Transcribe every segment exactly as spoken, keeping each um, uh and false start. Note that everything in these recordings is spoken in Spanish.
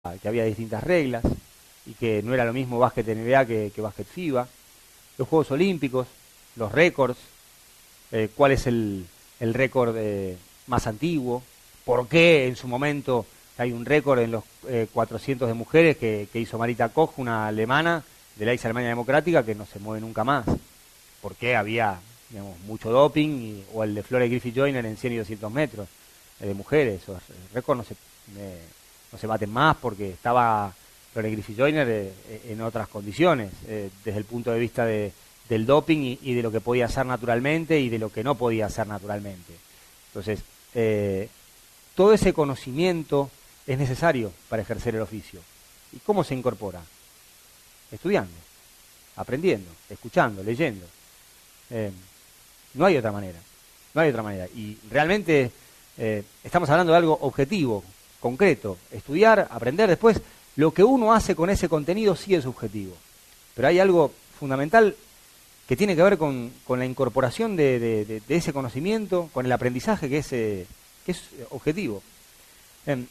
que había distintas reglas y que no era lo mismo básquet N B A que, que básquet FIBA, los Juegos Olímpicos, los récords, eh, cuál es el, el récord eh, más antiguo, por qué en su momento hay un récord en los eh, cuatrocientos de mujeres que, que hizo Marita Koch, una alemana de la ex Alemania Democrática, que no se mueve nunca más, por qué había digamos, mucho doping, y, o el de Flora Griffith Joyner en cien y doscientos metros eh, de mujeres, esos récords no se... Eh, no se baten más porque estaba Flora Griffith Joyner eh, en otras condiciones, eh, desde el punto de vista de, del doping y, y de lo que podía hacer naturalmente y de lo que no podía hacer naturalmente. Entonces, eh, todo ese conocimiento es necesario para ejercer el oficio. ¿Y cómo se incorpora? Estudiando, aprendiendo, escuchando, leyendo. Eh, no hay otra manera, no hay otra manera. Y realmente eh, estamos hablando de algo objetivo, concreto, estudiar, aprender. Después, lo que uno hace con ese contenido sí es subjetivo, pero hay algo fundamental que tiene que ver con, con la incorporación de, de, de, de ese conocimiento, con el aprendizaje que es, eh, que es objetivo. Eh,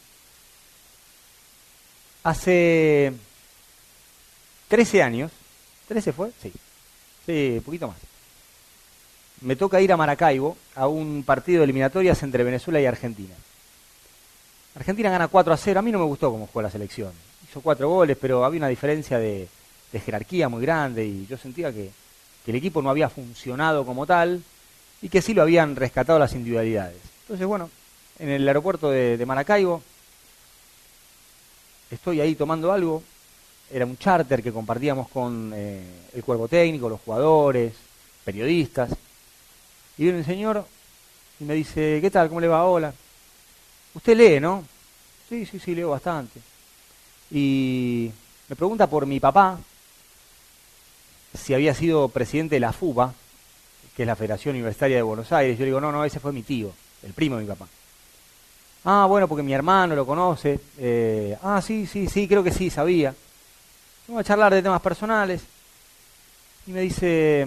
hace trece años, ¿trece fue? Sí, sí, un poquito más. Me toca ir a Maracaibo a un partido de eliminatorias entre Venezuela y Argentina. Argentina gana cuatro a cero, a mí no me gustó cómo jugó la selección. Hizo cuatro goles, pero había una diferencia de, de jerarquía muy grande y yo sentía que, que el equipo no había funcionado como tal y que sí lo habían rescatado las individualidades. Entonces, bueno, en el aeropuerto de, de Maracaibo, estoy ahí tomando algo, era un charter que compartíamos con eh, el cuerpo técnico, los jugadores, periodistas, y viene un señor y me dice, ¿qué tal? ¿Cómo le va? Hola. Usted lee, ¿no? Sí, sí, sí, leo bastante. Y me pregunta por mi papá, si había sido presidente de la FUBA, que es la Federación Universitaria de Buenos Aires. Yo le digo, no, no, ese fue mi tío, el primo de mi papá. Ah, bueno, porque mi hermano lo conoce. Eh, ah, sí, sí, sí, creo que sí, sabía. Vamos a charlar de temas personales. Y me dice,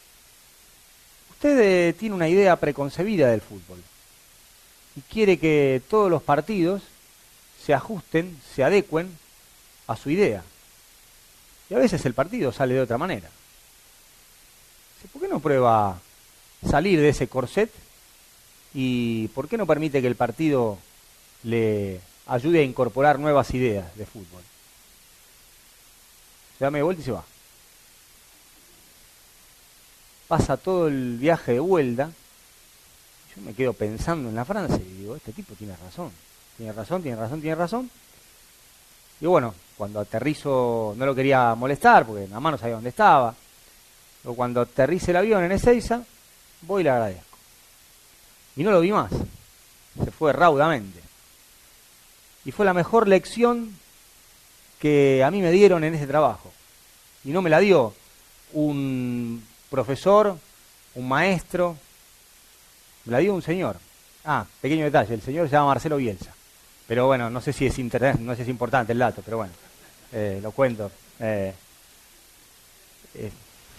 usted eh, tiene una idea preconcebida del fútbol. Y quiere que todos los partidos se ajusten, se adecuen a su idea. Y a veces el partido sale de otra manera. ¿Por qué no prueba salir de ese corset? ¿Y por qué no permite que el partido le ayude a incorporar nuevas ideas de fútbol? Se da media vuelta y se va. Pasa todo el viaje de vuelta. Yo me quedo pensando en la frase y digo, este tipo tiene razón, tiene razón, tiene razón, tiene razón. Y bueno, cuando aterrizo, no lo quería molestar porque nada más no sabía dónde estaba. Pero cuando aterrice el avión en Ezeiza, voy y le agradezco. Y no lo vi más, se fue raudamente. Y fue la mejor lección que a mí me dieron en ese trabajo. Y no me la dio un profesor, un maestro, me la dio un señor. Ah, pequeño detalle, el señor se llama Marcelo Bielsa. Pero bueno, no sé si es internet, no sé si es importante el dato, pero bueno, eh, lo cuento. Eh, eh,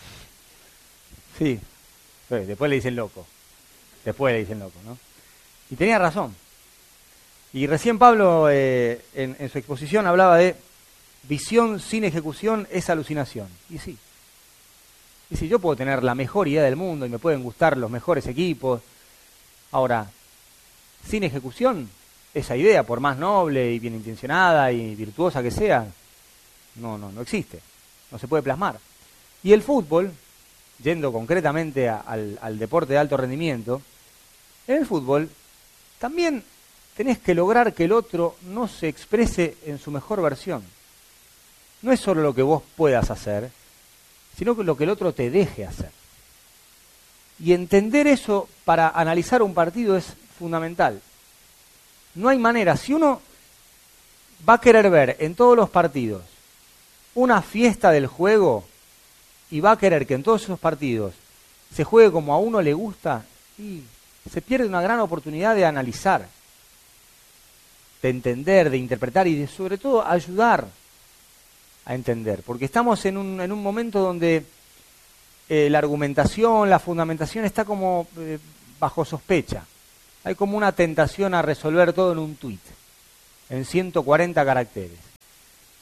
sí, después le dicen loco. Después le dicen loco, ¿no? Y tenía razón. Y recién Pablo, eh, en, en su exposición, hablaba de visión sin ejecución es alucinación. Y sí. Y sí, yo puedo tener la mejor idea del mundo y me pueden gustar los mejores equipos. Ahora, sin ejecución, esa idea, por más noble y bien intencionada y virtuosa que sea, no, no, no existe, no se puede plasmar. Y el fútbol, yendo concretamente a, al, al deporte de alto rendimiento, en el fútbol también tenés que lograr que el otro no se exprese en su mejor versión. No es solo lo que vos puedas hacer, sino lo que el otro te deje hacer. Y entender eso para analizar un partido es fundamental. No hay manera, si uno va a querer ver en todos los partidos una fiesta del juego y va a querer que en todos esos partidos se juegue como a uno le gusta, y se pierde una gran oportunidad de analizar, de entender, de interpretar y de sobre todo ayudar a entender. Porque estamos en un, en un momento donde Eh, la argumentación, la fundamentación está como eh, bajo sospecha. Hay como una tentación a resolver todo en un tuit, en ciento cuarenta caracteres.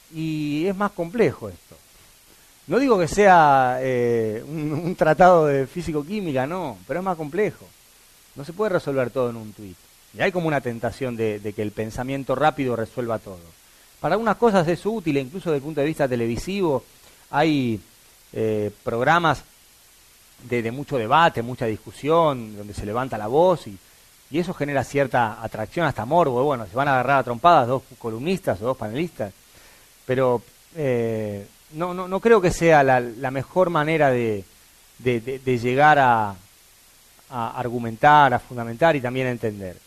y es más complejo esto. No digo que sea eh, un, un tratado de físico-química, no, pero es más complejo. No se puede resolver todo en un tuit. Y hay como una tentación de, de que el pensamiento rápido resuelva todo. Para algunas cosas es útil, incluso desde el punto de vista televisivo, hay eh, programas de, de mucho debate, mucha discusión, donde se levanta la voz y, y eso genera cierta atracción, hasta morbo. Bueno, se van a agarrar a trompadas dos columnistas o dos panelistas, pero eh, no, no, no creo que sea la, la mejor manera de, de, de, de llegar a, a argumentar, a fundamentar y también a entender.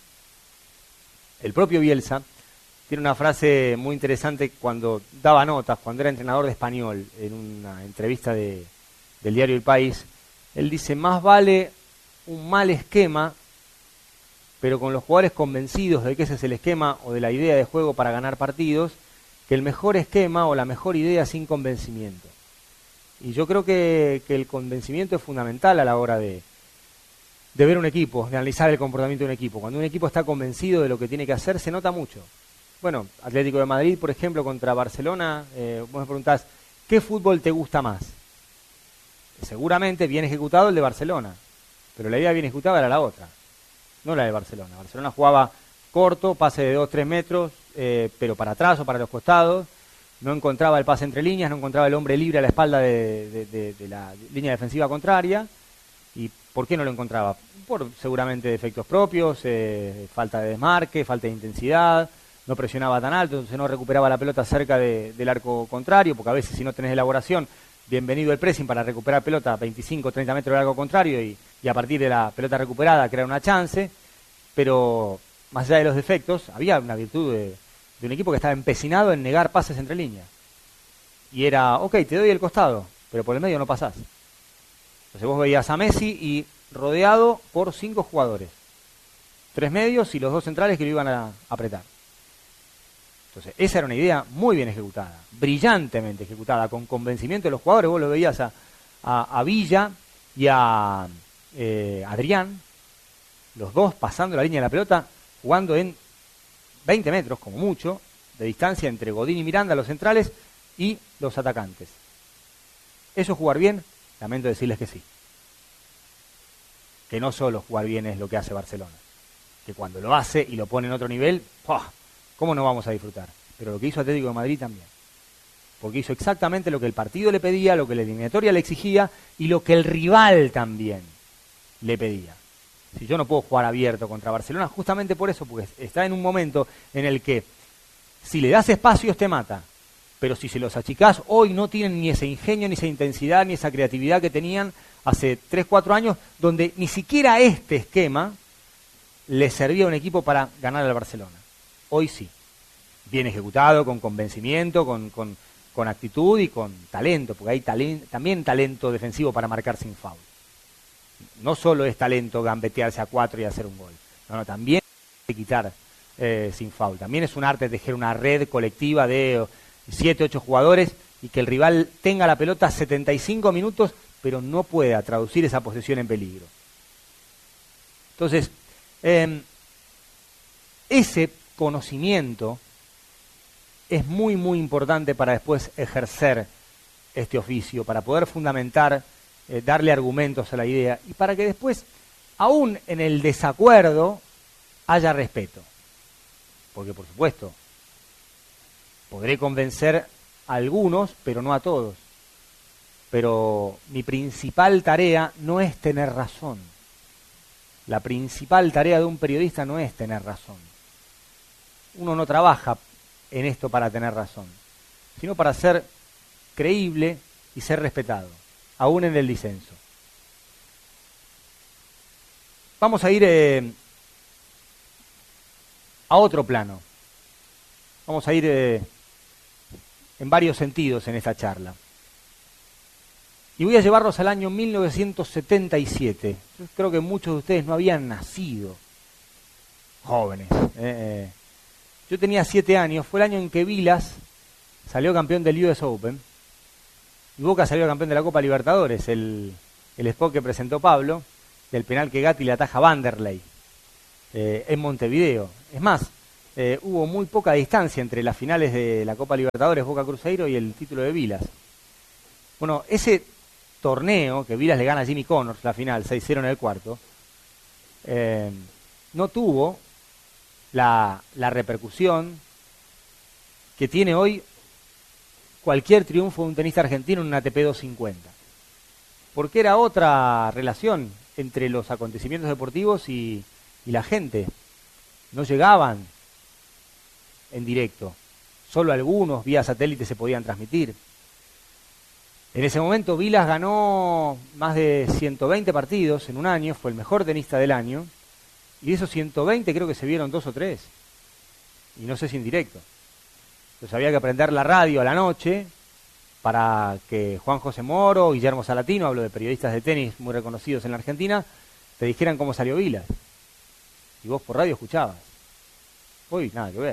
El propio Bielsa tiene una frase muy interesante cuando daba notas, cuando era entrenador de español, en una entrevista de, del diario El País. Él dice, más vale un mal esquema, pero con los jugadores convencidos de que ese es el esquema o de la idea de juego para ganar partidos, que el mejor esquema o la mejor idea sin convencimiento. Y yo creo que, que el convencimiento es fundamental a la hora de, de ver un equipo, de analizar el comportamiento de un equipo. Cuando un equipo está convencido de lo que tiene que hacer, se nota mucho. Bueno, Atlético de Madrid, por ejemplo, contra Barcelona, eh, vos me preguntás, ¿qué fútbol te gusta más? Seguramente bien ejecutado el de Barcelona, pero la idea bien ejecutada era la otra, no la de Barcelona. Barcelona jugaba corto, pase de dos tres metros, eh, pero para atrás o para los costados, no encontraba el pase entre líneas, no encontraba el hombre libre a la espalda de, de, de, de la línea defensiva contraria. ¿Y por qué no lo encontraba? Por seguramente defectos propios, eh, falta de desmarque, falta de intensidad, no presionaba tan alto, entonces no recuperaba la pelota cerca de, del arco contrario, porque a veces si no tenés elaboración, bienvenido el pressing para recuperar pelota a veinticinco treinta metros del arco contrario y, y a partir de la pelota recuperada crear una chance, pero más allá de los defectos, había una virtud de, de un equipo que estaba empecinado en negar pases entre líneas. Y era, ok, te doy el costado, pero por el medio no pasás. Entonces vos veías a Messi y rodeado por cinco jugadores, tres medios y los dos centrales que lo iban a apretar. Entonces esa era una idea muy bien ejecutada, brillantemente ejecutada, con convencimiento de los jugadores. Vos lo veías a, a, a Villa y a eh, Adrián, los dos pasando la línea de la pelota, jugando en veinte metros, como mucho, de distancia entre Godín y Miranda, los centrales, y los atacantes. ¿Eso es jugar bien? Lamento decirles que sí. Que no solo jugar bien es lo que hace Barcelona. Que cuando lo hace y lo pone en otro nivel, ¡pah!, ¿cómo no vamos a disfrutar? Pero lo que hizo Atlético de Madrid también. Porque hizo exactamente lo que el partido le pedía, lo que la eliminatoria le exigía y lo que el rival también le pedía. Si yo no puedo jugar abierto contra Barcelona, justamente por eso, porque está en un momento en el que si le das espacios te mata, pero si se los achicás, hoy no tienen ni ese ingenio, ni esa intensidad, ni esa creatividad que tenían hace tres cuatro años, donde ni siquiera este esquema le servía a un equipo para ganar al Barcelona. Hoy sí, bien ejecutado, con convencimiento, con, con, con actitud y con talento, porque hay talen- también talento defensivo para marcar sin foul. No solo es talento gambetearse a cuatro y hacer un gol, no, no, también hay que quitar eh, sin foul. También es un arte tejer una red colectiva de siete, ocho jugadores y que el rival tenga la pelota setenta y cinco minutos, pero no pueda traducir esa posesión en peligro. Entonces, eh, ese conocimiento es muy, muy importante para después ejercer este oficio, para poder fundamentar, eh, darle argumentos a la idea y para que después, aún en el desacuerdo, haya respeto. Porque, por supuesto, podré convencer a algunos, pero no a todos. Pero mi principal tarea no es tener razón. La principal tarea de un periodista no es tener razón. Uno no trabaja en esto para tener razón, sino para ser creíble y ser respetado, aún en el disenso. Vamos a ir eh, a otro plano. Vamos a ir eh, en varios sentidos en esta charla. Y voy a llevarlos al año mil novecientos setenta y siete. Yo creo que muchos de ustedes no habían nacido jóvenes. Eh, eh. Yo tenía siete años, fue el año en que Vilas salió campeón del U S Open y Boca salió campeón de la Copa Libertadores, el, el spot que presentó Pablo, del penal que Gatti le ataja a Vanderlei eh, en Montevideo. Es más, eh, hubo muy poca distancia entre las finales de la Copa Libertadores, Boca Cruzeiro, y el título de Vilas. Bueno, ese torneo, que Vilas le gana a Jimmy Connors, la final, seis cero en el cuarto, eh, no tuvo la, la repercusión que tiene hoy cualquier triunfo de un tenista argentino en un A T P doscientos cincuenta. Porque era otra relación entre los acontecimientos deportivos y, y la gente. No llegaban en directo. Solo algunos vía satélite se podían transmitir. En ese momento Vilas ganó más de ciento veinte partidos en un año, fue el mejor tenista del año, y de esos ciento veinte creo que se vieron dos o tres, y no sé si en directo. Entonces había que prender la radio a la noche para que Juan José Moro, Guillermo Salatino, hablo de periodistas de tenis muy reconocidos en la Argentina, te dijeran cómo salió Vilas. Y vos por radio escuchabas. Hoy nada que ver.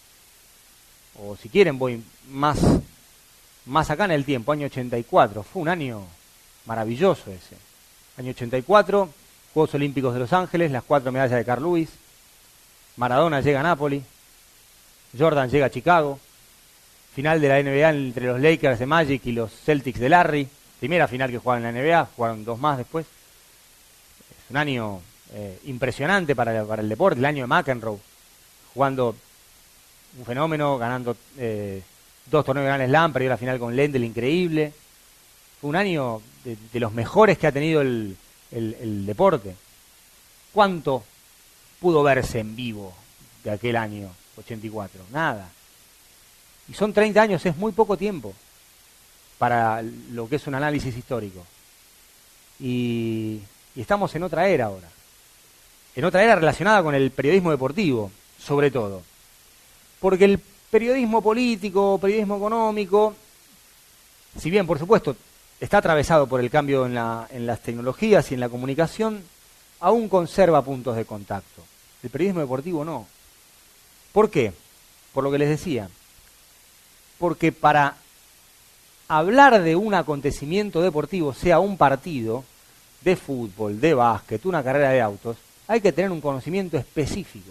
O si quieren voy más, más acá en el tiempo, año ochenta y cuatro. Fue un año maravilloso ese. Año ochenta y cuatro, Juegos Olímpicos de Los Ángeles, las cuatro medallas de Carl Lewis. Maradona llega a Nápoles. Jordan llega a Chicago. Final de la N B A entre los Lakers de Magic y los Celtics de Larry. Primera final que jugaron en la N B A, jugaron dos más después. Es un año eh, impresionante para, para el deporte, el año de McEnroe, jugando un fenómeno, ganando eh, dos torneos de Grand Slam, perdió la final con Lendl, increíble. Fue un año de, de los mejores que ha tenido el, el, el deporte. ¿Cuánto pudo verse en vivo de aquel año ochenta y cuatro? Nada. Y son treinta años, es muy poco tiempo para lo que es un análisis histórico. Y, y estamos en otra era ahora. En otra era relacionada con el periodismo deportivo, sobre todo. Porque el periodismo político, periodismo económico, si bien, por supuesto, está atravesado por el cambio en, la, en las tecnologías y en la comunicación, aún conserva puntos de contacto. El periodismo deportivo no. ¿Por qué? Por lo que les decía. Porque para hablar de un acontecimiento deportivo, sea un partido de fútbol, de básquet, una carrera de autos, hay que tener un conocimiento específico.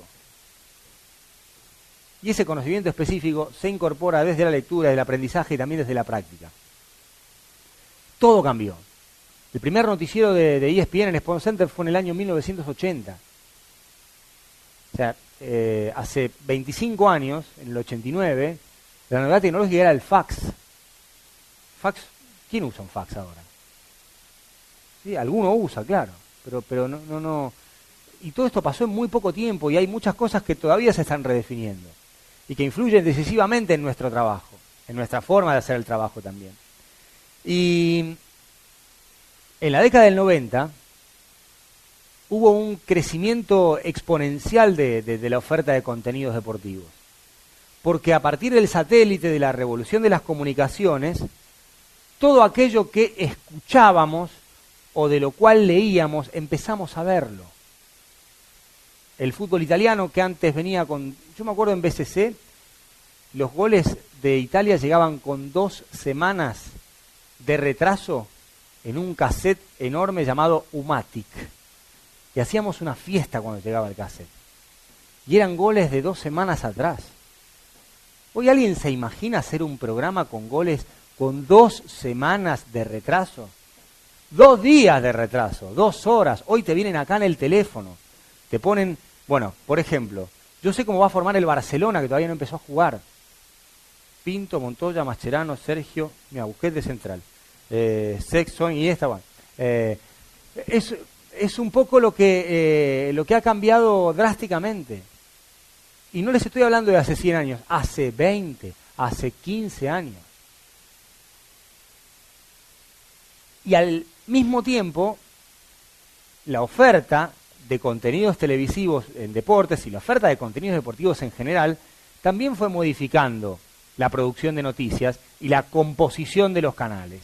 Y ese conocimiento específico se incorpora desde la lectura, del aprendizaje y también desde la práctica. Todo cambió. El primer noticiero de, de E S P N en SportsCenter fue en el año mil novecientos ochenta. O sea, eh, hace veinticinco años, en el ochenta y nueve, la novedad tecnológica era el fax. Fax, ¿quién usa un fax ahora? Sí, alguno usa, claro, pero, pero no, no, no. Y todo esto pasó en muy poco tiempo y hay muchas cosas que todavía se están redefiniendo y que influyen decisivamente en nuestro trabajo, en nuestra forma de hacer el trabajo también. Y en la década del noventa hubo un crecimiento exponencial de, de, de la oferta de contenidos deportivos. Porque a partir del satélite, de la revolución de las comunicaciones, todo aquello que escuchábamos o de lo cual leíamos, empezamos a verlo. El fútbol italiano que antes venía con, yo me acuerdo en B C C, los goles de Italia llegaban con dos semanas de retraso en un cassette enorme llamado Umatic. Y hacíamos una fiesta cuando llegaba el cassette. Y eran goles de dos semanas atrás. ¿Hoy alguien se imagina hacer un programa con goles con dos semanas de retraso? Dos días de retraso, dos horas. Hoy te vienen acá en el teléfono. Te ponen, bueno, por ejemplo, yo sé cómo va a formar el Barcelona, que todavía no empezó a jugar. Pinto, Montoya, Mascherano, Sergio, mira, Busquets de central. Eh, Sexton y esta, bueno. Eh, es, es un poco lo que, eh, lo que ha cambiado drásticamente. Y no les estoy hablando de hace cien años, hace veinte, hace quince años. Y al mismo tiempo, la oferta de contenidos televisivos en deportes y la oferta de contenidos deportivos en general también fue modificando la producción de noticias y la composición de los canales.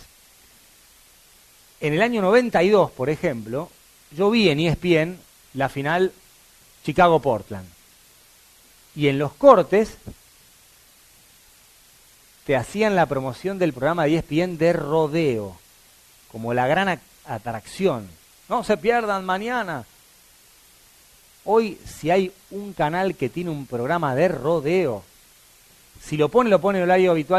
En el año noventa y dos, por ejemplo, yo vi en E S P N la final Chicago-Portland. Y en los cortes te hacían la promoción del programa de E S P N de rodeo, como la gran atracción. No se pierdan mañana. Hoy, si hay un canal que tiene un programa de rodeo, si lo pone, lo pone en horario habitual,